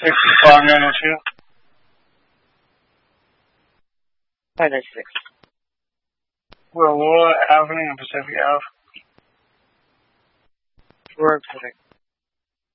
6592. 596. Aurora Avenue and Pacific Ave. Aurora Pacific.